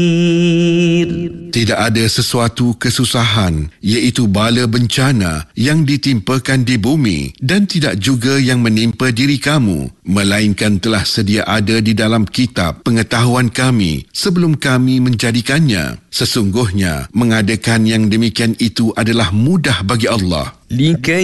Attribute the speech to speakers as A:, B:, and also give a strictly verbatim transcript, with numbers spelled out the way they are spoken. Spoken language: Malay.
A: Tidak ada sesuatu kesusahan, iaitu bala bencana yang ditimpakan di bumi dan tidak juga yang menimpa diri kamu, melainkan telah sedia ada di dalam kitab pengetahuan kami sebelum kami menjadikannya. Sesungguhnya, mengadakan yang demikian itu adalah mudah bagi Allah.